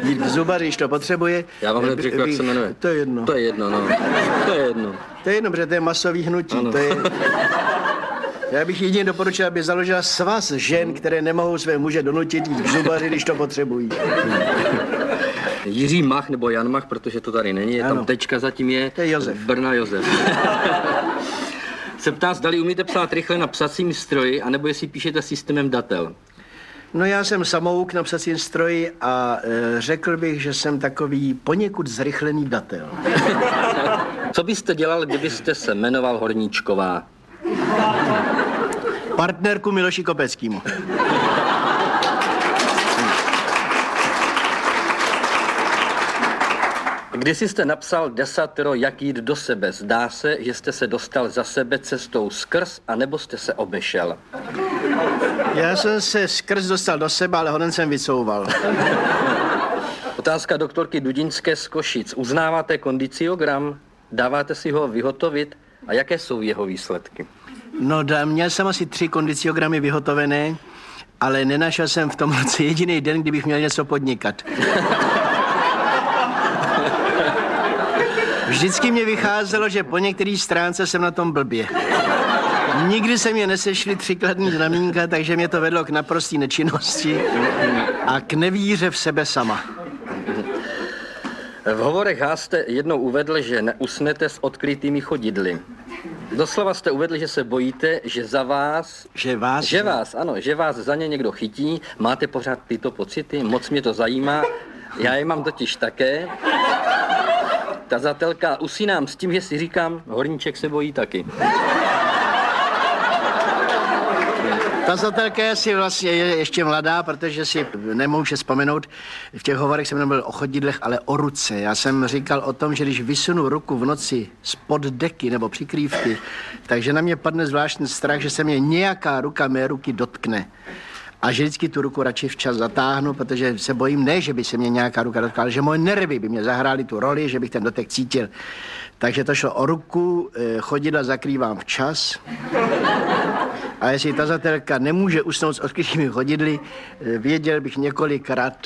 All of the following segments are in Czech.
jít k zubaři, když to potřebuje. Já vám hned řeknu, jak se jmenuje. To je jedno. To je jedno, no. To je jedno. To je jedno, protože to je masový hnutí. Ano. To je... Já bych jedině doporučil, aby založila svaz žen, které nemohou své muže donutit jít k zubaři, když to potřebují. Jiří Mach nebo Jan Mach, protože to tady není, je Ano. tam tečka zatím je. To je Josef. Brna Josef. Se ptá, zdali umíte psát rychle na psacím stroji, anebo jestli píšete systémem datel. No já jsem samouk na psacím stroji a řekl bych, že jsem takový poněkud zrychlený datel. Co byste dělal, kdybyste se jmenoval Horníčková? Partnerku Miloši Kopeckýmu. Když jste napsal desatero, jak jít do sebe, zdá se, že jste se dostal za sebe cestou skrz, anebo jste se obešel. Já jsem se skrz dostal do sebe, ale hoden jsem vycouval. Otázka doktorky Dudinské z Košic. Uznáváte kondiciogram? Dáváte si ho vyhotovit? A jaké jsou jeho výsledky? No, měl jsem asi 3 kondiciogramy vyhotovené, ale nenašel jsem v tom roce jediný den, kdybych měl něco podnikat. Vždycky mě vycházelo, že po některé stránce jsem na tom blbě. Nikdy se mě nesešly 3 kladný znamínka, takže mě to vedlo k naprosté nečinnosti a k nevíře v sebe sama. V hovorech jste jednou uvedl, že neusnete s odkrytými chodidly. Doslova jste uvedl, že se bojíte, že za vás... Že vás za ně někdo chytí. Máte pořád tyto pocity? Moc mě to zajímá. Já je mám totiž také. Tazatelka, usínám s tím, že si říkám, Horníček se bojí taky. Tazatelka je si vlastně ještě mladá, protože si nemůže vzpomenout. V těch hovorech jsem nemluvil o chodidlech, ale o ruce. Já jsem říkal o tom, že když vysunu ruku v noci spod deky nebo přikrývky, takže na mě padne zvláštní strach, že se mě nějaká ruka mé ruky dotkne. A že vždycky tu ruku radši včas zatáhnu, protože se bojím, ne, že by se mě nějaká ruka dotkla, ale že moje nervy by mě zahrály tu roli, že bych ten dotek cítil. Takže to šlo o ruku, chodidla zakrývám včas. A jestli tazatelka nemůže usnout s odkrytými chodidly, věděl bych několikrát,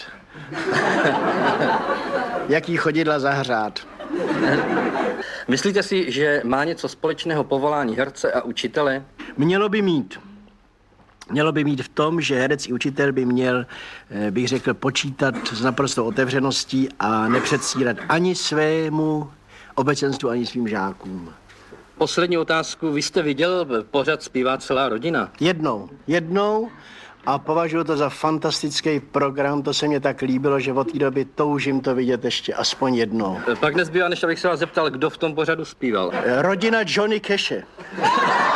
jaký chodidla zahřát. Myslíte si, že má něco společného povolání herce a učitele? Mělo by mít. Mělo by mít v tom, že herec i učitel by měl, bych řekl, počítat s naprostou otevřeností a nepředstírat ani svému obecenstvu, ani svým žákům. Poslední otázku. Vy jste viděl pořad Zpívá celá rodina? Jednou a považuji to za fantastický program, to se mě tak líbilo, že od té doby toužím to vidět ještě aspoň jednou. Pak nezbývá, než abych se vás zeptal, kdo v tom pořadu zpíval. Rodina Johnny Cashe.